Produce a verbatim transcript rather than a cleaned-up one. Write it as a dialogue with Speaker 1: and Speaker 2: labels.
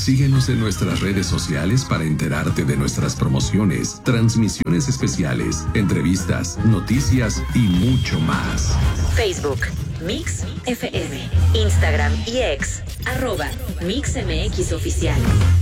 Speaker 1: Síguenos en nuestras redes sociales para enterarte de nuestras promociones, transmisiones especiales, entrevistas, noticias y mucho más.
Speaker 2: Facebook, Mix F M. Instagram y X, arroba Mix M X Oficial.